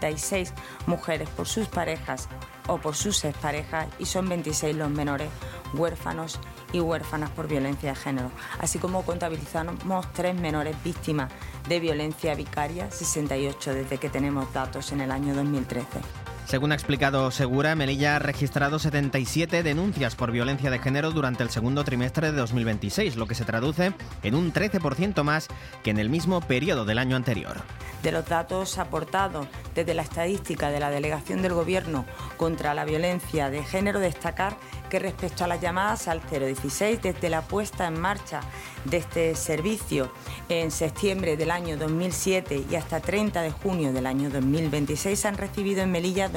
36 mujeres por sus parejas o por sus exparejas y son 26 los menores huérfanos y huérfanas por violencia de género, así como contabilizamos 3 menores víctimas de violencia vicaria, 68 desde que tenemos datos en el año 2013. Según ha explicado Segura, Melilla ha registrado 77 denuncias por violencia de género durante el segundo trimestre de 2026, lo que se traduce en un 13% más que en el mismo periodo del año anterior. De los datos aportados desde la estadística de la Delegación del Gobierno contra la Violencia de Género, destacar que respecto a las llamadas al 016, desde la puesta en marcha de este servicio en septiembre del año 2007 y hasta 30 de junio del año 2026, se han recibido en Melilla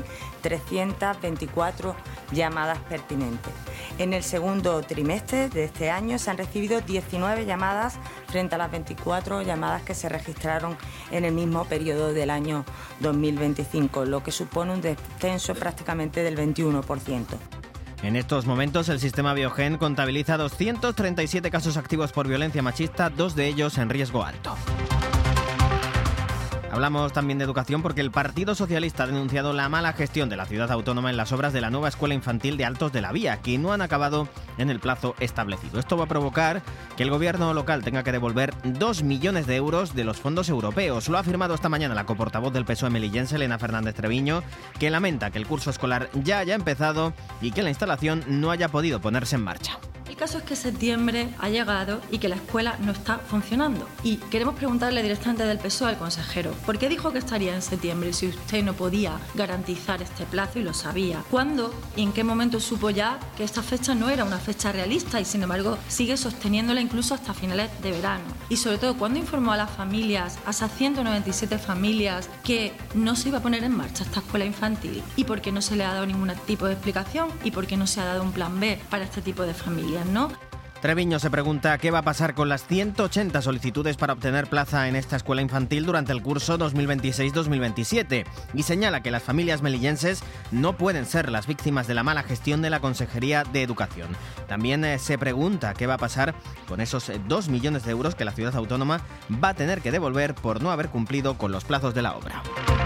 2.324 llamadas pertinentes. En el segundo trimestre de este año se han recibido 19 llamadas frente a las 24 llamadas que se registraron en el mismo periodo del año 2025, lo que supone un descenso prácticamente del 21%. En estos momentos el sistema Biogen contabiliza 237 casos activos por violencia machista, 2 de ellos en riesgo alto. Hablamos también de educación porque el Partido Socialista ha denunciado la mala gestión de la ciudad autónoma en las obras de la nueva escuela infantil de Altos de la Vía, que no han acabado en el plazo establecido. Esto va a provocar que el gobierno local tenga que devolver 2 millones de euros de los fondos europeos. Lo ha afirmado esta mañana la coportavoz del PSOE melillense, Elena Fernández Treviño, que lamenta que el curso escolar ya haya empezado y que la instalación no haya podido ponerse en marcha. El caso es que septiembre ha llegado y que la escuela no está funcionando. Y queremos preguntarle directamente del PSOE al consejero, ¿por qué dijo que estaría en septiembre si usted no podía garantizar este plazo y lo sabía? ¿Cuándo y en qué momento supo ya que esta fecha no era una fecha realista y sin embargo sigue sosteniéndola incluso hasta finales de verano? Y sobre todo, ¿cuándo informó a las familias, a esas 197 familias, que no se iba a poner en marcha esta escuela infantil? ¿Y por qué no se le ha dado ningún tipo de explicación? ¿Y por qué no se ha dado un plan B para este tipo de familias, no? Treviño se pregunta qué va a pasar con las 180 solicitudes para obtener plaza en esta escuela infantil durante el curso 2026-2027 y señala que las familias melillenses no pueden ser las víctimas de la mala gestión de la Consejería de Educación. También se pregunta qué va a pasar con esos 2 millones de euros que la ciudad autónoma va a tener que devolver por no haber cumplido con los plazos de la obra.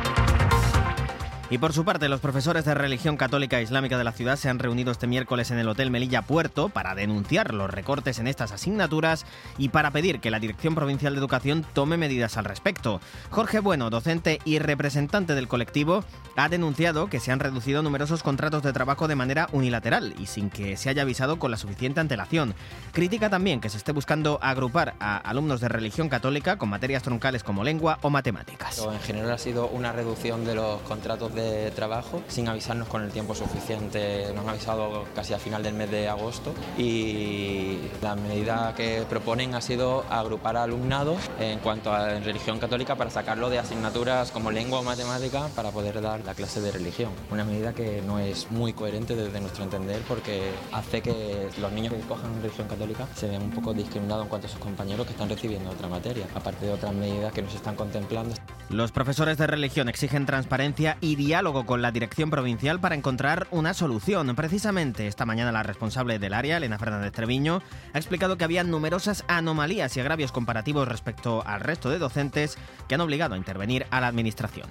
Y por su parte, los profesores de religión católica e islámica de la ciudad se han reunido este miércoles en el Hotel Melilla Puerto para denunciar los recortes en estas asignaturas y para pedir que la Dirección Provincial de Educación tome medidas al respecto. Jorge Bueno, docente y representante del colectivo, ha denunciado que se han reducido numerosos contratos de trabajo de manera unilateral y sin que se haya avisado con la suficiente antelación. Critica también que se esté buscando agrupar a alumnos de religión católica con materias troncales como lengua o matemáticas. En general ha sido una reducción de los contratos de trabajo sin avisarnos con el tiempo suficiente. Nos han avisado casi al final del mes de agosto y la medida que proponen ha sido agrupar a alumnado en cuanto a religión católica para sacarlo de asignaturas como lengua o matemática para poder dar la clase de religión. Una medida que no es muy coherente desde nuestro entender porque hace que los niños que cojan religión católica se vean un poco discriminados en cuanto a sus compañeros que están recibiendo otra materia, aparte de otras medidas que nos están contemplando. Los profesores de religión exigen transparencia y diálogo con la dirección provincial para encontrar una solución. Precisamente esta mañana la responsable del área, Elena Fernández Treviño, ha explicado que había numerosas anomalías y agravios comparativos respecto al resto de docentes que han obligado a intervenir a la administración.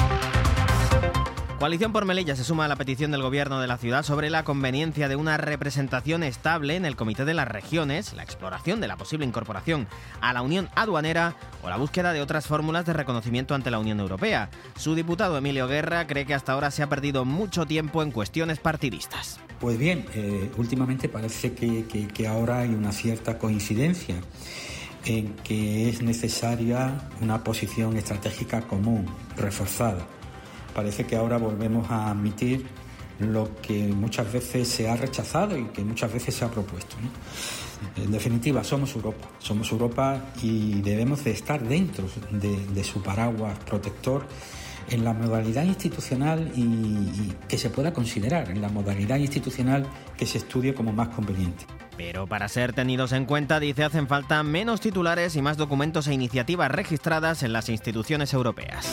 Coalición por Melilla se suma a la petición del Gobierno de la ciudad sobre la conveniencia de una representación estable en el Comité de las Regiones, la exploración de la posible incorporación a la Unión Aduanera o la búsqueda de otras fórmulas de reconocimiento ante la Unión Europea. Su diputado Emilio Guerra cree que hasta ahora se ha perdido mucho tiempo en cuestiones partidistas. Pues bien, últimamente parece que ahora hay una cierta coincidencia en que es necesaria una posición estratégica común, reforzada. Parece que ahora volvemos a admitir lo que muchas veces se ha rechazado y que muchas veces se ha propuesto, ¿no? En definitiva, somos Europa y debemos de estar dentro de su paraguas protector en la modalidad institucional y que se pueda considerar, en la modalidad institucional que se estudie como más conveniente. Pero para ser tenidos en cuenta, dice, hacen falta menos titulares y más documentos e iniciativas registradas en las instituciones europeas.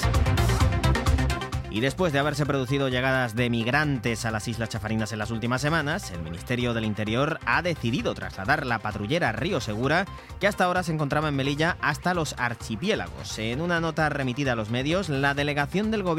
Y después de haberse producido llegadas de migrantes a las Islas Chafarinas en las últimas semanas, el Ministerio del Interior ha decidido trasladar la patrullera Río Segura, que hasta ahora se encontraba en Melilla, hasta los archipiélagos. En una nota remitida a los medios, la delegación del Gobierno